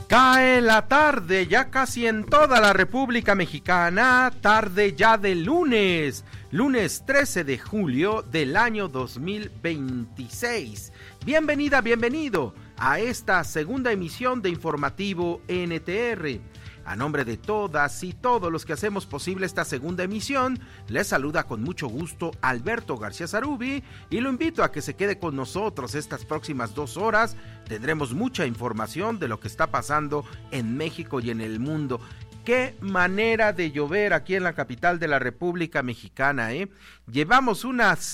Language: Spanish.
Cae la tarde, ya casi en toda la República Mexicana, tarde ya de lunes 13 de julio del año 2026. Bienvenida, bienvenido a esta segunda emisión de Informativo NTR. A nombre de todas y todos los que hacemos posible esta segunda emisión, les saluda con mucho gusto Alberto García Zarubi y lo invito a que se quede con nosotros estas próximas 2 horas. Tendremos mucha información de lo que está pasando en México y en el mundo. Qué manera de llover aquí en la capital de la República Mexicana, ¿eh? Llevamos unas